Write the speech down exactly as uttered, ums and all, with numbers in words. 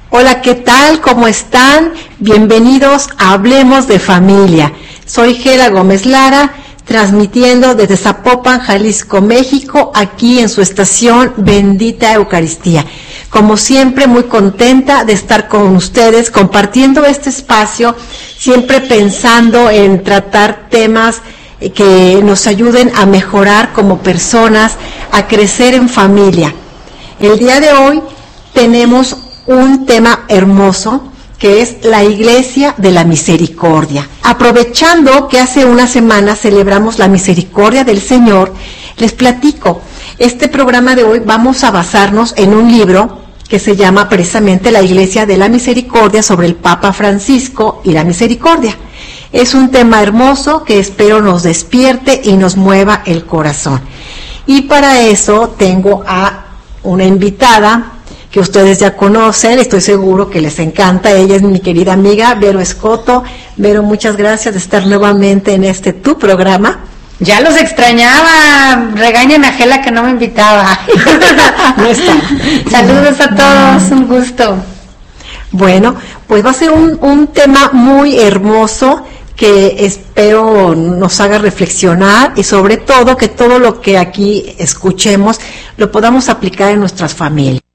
Hola, ¿qué tal? ¿Cómo están? Bienvenidos a Hablemos de Familia. Soy Gela Gómez Lara, transmitiendo desde Zapopan, Jalisco, México, aquí en su estación Bendita Eucaristía. Como siempre, muy contenta de estar con ustedes, compartiendo este espacio, siempre pensando en tratar temas que nos ayuden a mejorar como personas, a crecer en familia. El día de hoy tenemos un tema hermoso, que es la Iglesia de la Misericordia. Aprovechando que hace una semana celebramos la misericordia del Señor, les platico, este programa de hoy vamos a basarnos en un libro que se llama precisamente La Iglesia de la Misericordia, sobre el Papa Francisco y la misericordia. Es un tema hermoso que espero nos despierte y nos mueva el corazón. Y para eso tengo a una invitada que ustedes ya conocen, estoy seguro que les encanta. Ella es mi querida amiga Vero Escoto. Vero, muchas gracias de estar nuevamente en este tu programa. Ya los extrañaba, regañen a Gela que no me invitaba. No está. Saludos a todos, un gusto. Bueno, pues va a ser un, un tema muy hermoso que espero nos haga reflexionar y sobre todo que todo lo que aquí escuchemos lo podamos aplicar en nuestras familias.